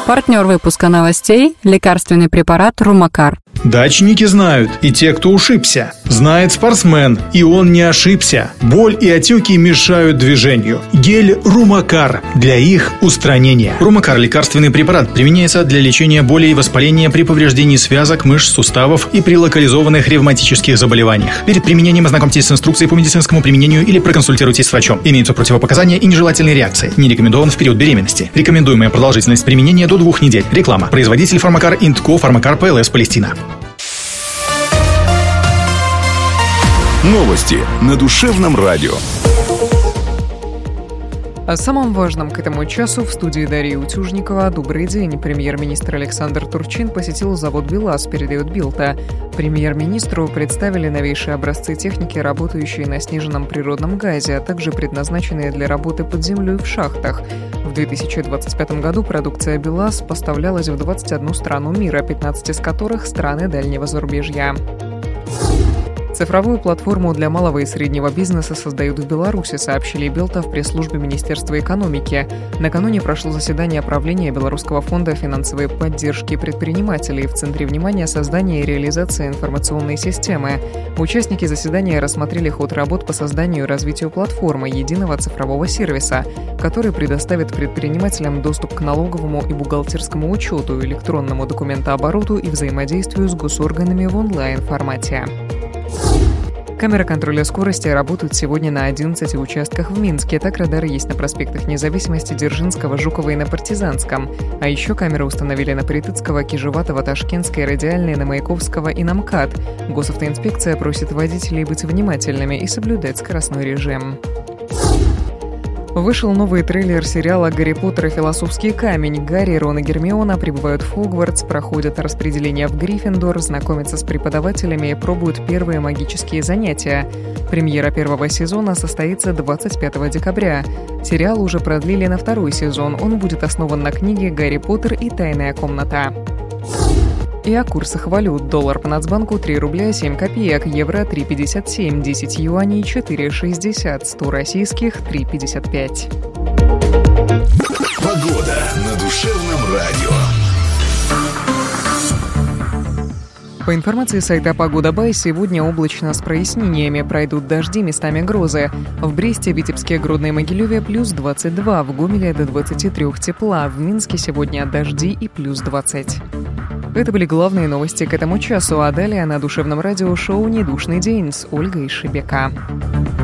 Партнер выпуска новостей – лекарственный препарат Румакар. Дачники знают, и те, кто ушибся. Знает спортсмен, и он не ошибся. Боль и отеки мешают движению. Гель Румакар для их устранения. Румакар – лекарственный препарат, применяется для лечения боли и воспаления при повреждении связок, мышц, суставов и при локализованных ревматических заболеваниях. Перед применением ознакомьтесь с инструкцией по медицинскому применению или проконсультируйтесь с врачом. Имеются противопоказания и нежелательные реакции. Не рекомендован в период беременности. Рекомендуемая продолжительность применения до 2 недель. Реклама. Производитель Фармакар Интко, Фармакар ПЛС, Палестина. Новости на Душевном радио. О самом важном к этому часу в студии Дарья Утюжникова. Добрый день. Премьер-министр Александр Турчин посетил завод «БелАЗ», передает Билта. Премьер-министру представили новейшие образцы техники, работающие на сниженном природном газе, а также предназначенные для работы под землей в шахтах. В 2025 году продукция «БелАЗ» поставлялась в 21 страну мира, 15 из которых – страны дальнего зарубежья. Цифровую платформу для малого и среднего бизнеса создают в Беларуси, сообщили Билта в пресс-службе Министерства экономики. Накануне прошло заседание правления Белорусского фонда финансовой поддержки предпринимателей. В центре внимания создание и реализация информационной системы. Участники заседания рассмотрели ход работ по созданию и развитию платформы единого цифрового сервиса, который предоставит предпринимателям доступ к налоговому и бухгалтерскому учету, электронному документообороту и взаимодействию с госорганами в онлайн-формате. Камеры контроля скорости работают сегодня на 11 участках в Минске. Так радары есть на проспектах Независимости, Дзержинского, Жукова и на Партизанском. А еще камеры установили на Притыцкого, Кижеватова, Ташкентской, Радиальной, на Маяковского и на МКАД. Госавтоинспекция просит водителей быть внимательными и соблюдать скоростной режим. Вышел новый трейлер сериала «Гарри Поттер и философский камень». Гарри, Рон и Гермиона прибывают в Хогвартс, проходят распределение в Гриффиндор, знакомятся с преподавателями и пробуют первые магические занятия. Премьера первого сезона состоится 25 декабря. Сериал уже продлили на 2-й сезон. Он будет основан на книге «Гарри Поттер и тайная комната». И о курсах валют. Доллар по Нацбанку 3 рубля 7 копеек, евро 3,57, 10 юаней 4,60, 100 российских 3,55. Погода на Душевном радио. По информации сайта «Погода.бай», сегодня облачно с прояснениями, пройдут дожди, местами грозы. В Бресте, Витебске, Гродно и Могилеве плюс 22, в Гомеле до 23 тепла, в Минске сегодня дожди и плюс 20. Это были главные новости к этому часу, а далее на Душевном радио шоу «Недушный день» с Ольгой Шебека.